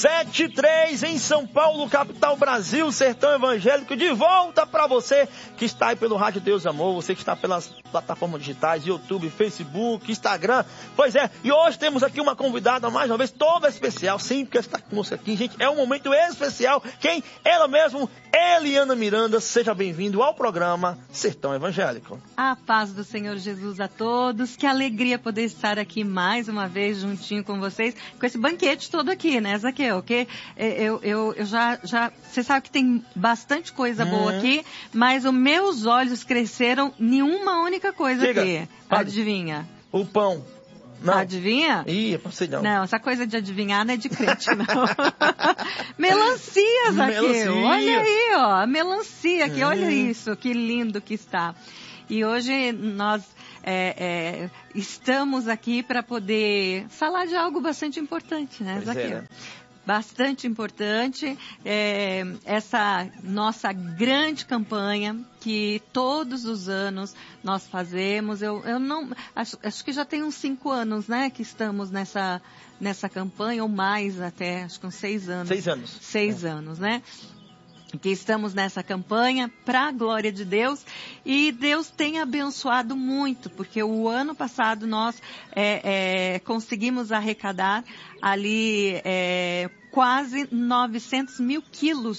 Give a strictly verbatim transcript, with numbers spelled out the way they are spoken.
sete três em São Paulo, capital Brasil, Sertão Evangélico, de volta para você que está aí pelo Rádio Deus Amor, você que está pelas plataformas digitais, YouTube, Facebook, Instagram. Pois é, e hoje temos aqui uma convidada, mais uma vez, toda especial, sim, porque está conosco aqui, gente, é um momento especial. Quem? Ela mesmo, Eliana Miranda. Seja bem-vindo ao programa Sertão Evangélico. A paz do Senhor Jesus a todos, que alegria poder estar aqui mais uma vez juntinho com vocês, com esse banquete todo aqui, né, Zaqueu? Que eu, eu, eu já, já, você sabe que tem bastante coisa boa Uhum. aqui, mas os meus olhos cresceram em uma única coisa Diga. aqui. Pode. Adivinha? O pão. Não. Adivinha? Ih, não sei não. Não, essa coisa de adivinhar não é de crente, não. Melancia, Zaqueu. Melancia. Olha aí, ó, a melancia aqui, Hum. olha isso, que lindo que está. E hoje nós é, é, estamos aqui para poder falar de algo bastante importante, né, Pois Zaqueu? é, né? Bastante importante, é, essa nossa grande campanha que todos os anos nós fazemos. Eu, eu não, acho, acho que já tem uns cinco anos, né, que estamos nessa, nessa campanha, ou mais até, acho que uns seis anos. Seis anos. Seis é. anos, né? Que estamos nessa campanha para a glória de Deus, e Deus tem abençoado muito, porque o ano passado nós é, é, conseguimos arrecadar ali é, quase novecentos mil quilos